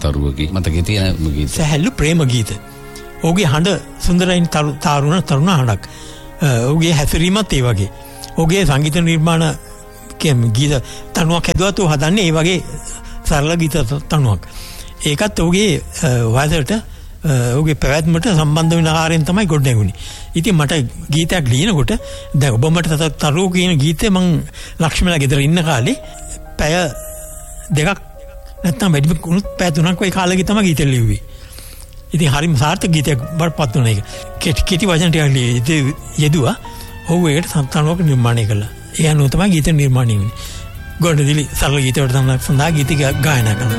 තරුවකි මතකේ තියෙන ගීත. සැහැල්ලු ප්‍රේම ගීත. ඔහුගේ හඬ සුන්දරයින් තරුණ හඬක්. ඔහුගේ හැසිරීමත් ඒ වගේ. ඔහුගේ සංගීත නිර්මාණ ගීත තනුවක් හැදුවත් ඔහු හදන්නේ ඒ වගේ සරල ගීත තනුවක්. ඒකත් ඔහුගේ වයසට ඔහුගේ පැවැත්මට සම්බන්ධ වෙන ආකාරයෙන් තමයි ගොඩනැගුණේ. ඉතින් මට ගීතයක් ලියනකොට දැන් ඔබ මට තරුව කියන ගීතේ මං ලක්ෂ්මලා ගෙදර ඉන්න කාලේ පැය දෙකක් නැත්නම් වැඩි වුණොත් පැය 3ක් වගේ කාලෙක තමයි ගීත ලියුවේ. ඉතින් හරිම සාර්ථක ගීතයක් බරපත් වුණා ඒක. කෙටි වචන ටිකක් යෙදුවා. ඔහු ඒකට තනුවක් නිර්මාණය කළා. ඒ අනුව තමයි ගීත නිර්මාණය වෙන්නේ. ගොඩනැගිලි සරල ගීතවලට තමයි සඳහා ගීත ගායනා කළා.